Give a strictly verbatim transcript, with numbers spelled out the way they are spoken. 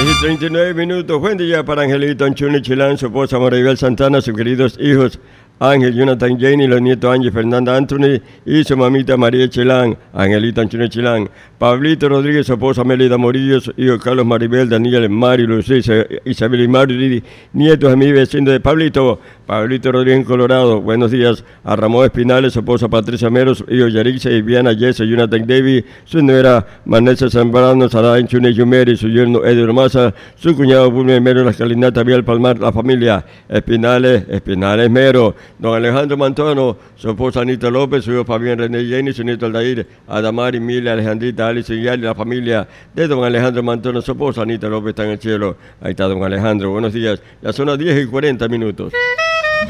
diez y treinta y nueve minutos. Buen día para Angelito Anchuni Chilán, su esposa Maribel Santana, sus queridos hijos Ángel, Jonathan, Jane, los nietos Ángel, Fernanda, Anthony y su mamita María Chilán, Angelito Anchuni Chilán. Pablito Rodríguez, su esposa Melida Morillo, su hijo Carlos Maribel, Daniel, Mario, Lucía, Isabel y Mario, nietos de mi vecino de Pablito. Pablito Rodríguez en Colorado. Buenos días a Ramón Espinales, su esposa Patricia Mero, su hijo Yarixa y Viana, Jesse, Jonathan David, su nuera Manessa Zambrano, Sara Enchune Yumeri, su yerno Edwin Maza, su cuñado Bulme Mero, la escalinata Vial Palmar, la familia Espinales, Espinales Mero, don Alejandro Mantono, su esposa Anita López, su hijo Fabián René Jenny, su nieto Aldair, Adamari, Milia, Alejandrita, Alice y Yali, la familia de don Alejandro Mantono, su esposa Anita López está en el cielo. Ahí está don Alejandro, buenos días. Ya son las diez y cuarenta minutos.